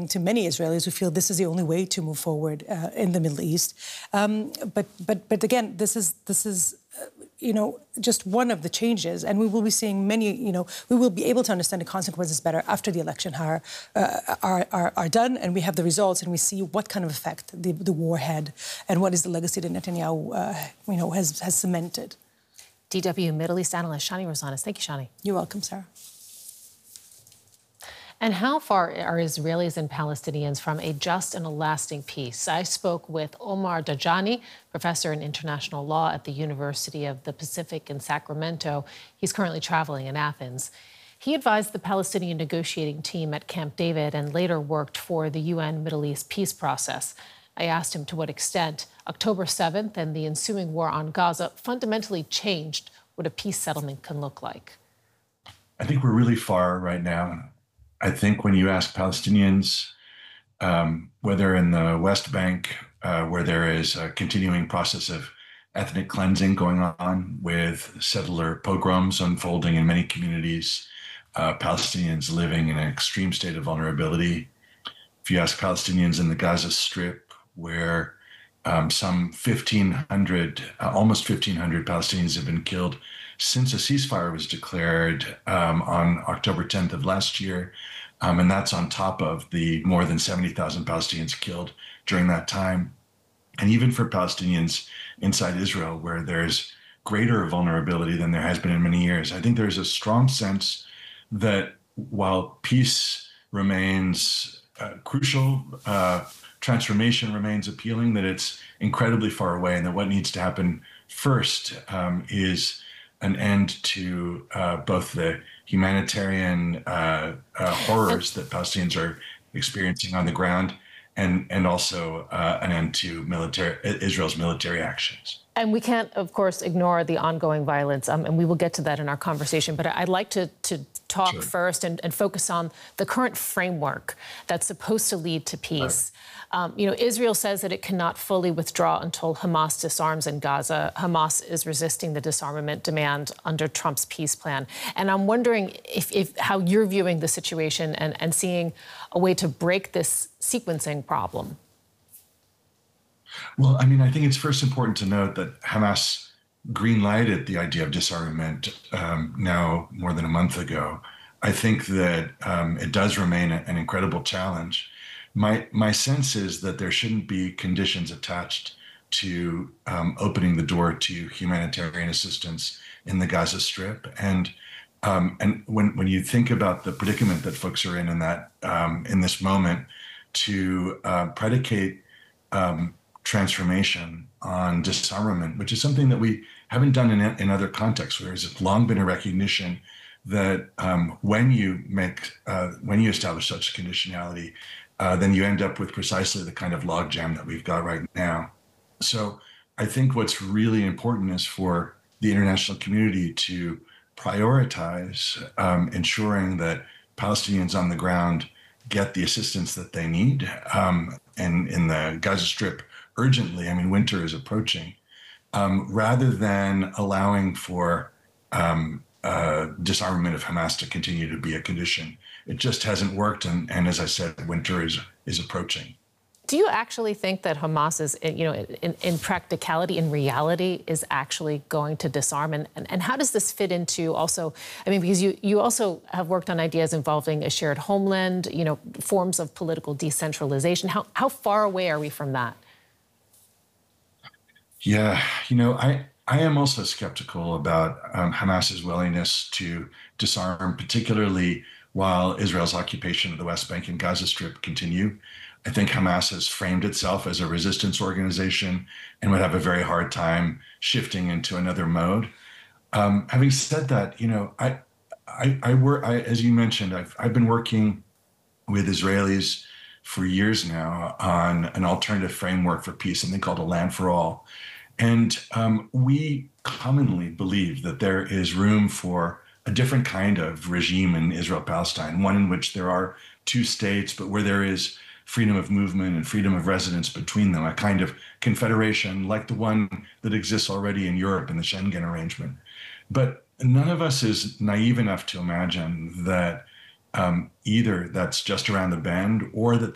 talking to many Israelis who feel this is the only way to move forward in the Middle East. But again, this is just one of the changes, and we will be seeing many. We will be able to understand the consequences better after the election are done, and we have the results, and we see what kind of effect the war had, and what is the legacy that Netanyahu, has cemented. DW Middle East analyst Shani Rosanes. Thank you, Shani. You're welcome, Sarah. And how far are Israelis and Palestinians from a just and a lasting peace? I spoke with Omar Dajani, professor in international law at the University of the Pacific in Sacramento. He's currently traveling in Athens. He advised the Palestinian negotiating team at Camp David and later worked for the UN Middle East peace process. I asked him to what extent October 7th and the ensuing war on Gaza fundamentally changed what a peace settlement can look like. I think we're really far right now. I think when you ask Palestinians, whether in the West Bank, where there is a continuing process of ethnic cleansing going on with settler pogroms unfolding in many communities, Palestinians living in an extreme state of vulnerability. If you ask Palestinians in the Gaza Strip, where some 1,500, almost 1,500 Palestinians have been killed since a ceasefire was declared on October 10th of last year. And that's on top of the more than 70,000 Palestinians killed during that time. And even for Palestinians inside Israel, where there's greater vulnerability than there has been in many years, I think there's a strong sense that while peace remains crucial, transformation remains appealing, that it's incredibly far away, and that what needs to happen first is an end to both the humanitarian horrors that Palestinians are experiencing on the ground, and also an end to Israel's military actions. And we can't, of course, ignore the ongoing violence, and we will get to that in our conversation. But I'd like to talk Sure. first and focus on the current framework that's supposed to lead to peace. Right. Israel says that it cannot fully withdraw until Hamas disarms in Gaza. Hamas is resisting the disarmament demand under Trump's peace plan. And I'm wondering if how you're viewing the situation and seeing a way to break this sequencing problem. Well, I mean, I think it's first important to note that Hamas green-lighted the idea of disarmament now more than a month ago. I think that it does remain an incredible challenge. My sense is that there shouldn't be conditions attached to opening the door to humanitarian assistance in the Gaza Strip. And when you think about the predicament that folks are in that in this moment, to predicate transformation on disarmament, which is something that we haven't done in other contexts, where it's long been a recognition that when you establish such conditionality, then you end up with precisely the kind of logjam that we've got right now. So I think what's really important is for the international community to prioritize ensuring that Palestinians on the ground get the assistance that they need. And in the Gaza Strip, urgently, I mean, winter is approaching, rather than allowing for disarmament of Hamas to continue to be a condition. It just hasn't worked, and as I said, winter is approaching. Do you actually think that Hamas is, in practicality, in reality, is actually going to disarm? And how does this fit into also, I mean, because you also have worked on ideas involving a shared homeland, forms of political decentralization. How far away are we from that? Yeah, I am also skeptical about Hamas's willingness to disarm, particularly while Israel's occupation of the West Bank and Gaza Strip continue. I think Hamas has framed itself as a resistance organization and would have a very hard time shifting into another mode. Having said that, as you mentioned, I've been working with Israelis for years now on an alternative framework for peace, something called a land for all. And we commonly believe that there is room for a different kind of regime in Israel-Palestine, one in which there are two states, but where there is freedom of movement and freedom of residence between them, a kind of confederation like the one that exists already in Europe in the Schengen arrangement. But none of us is naive enough to imagine that either that's just around the bend or that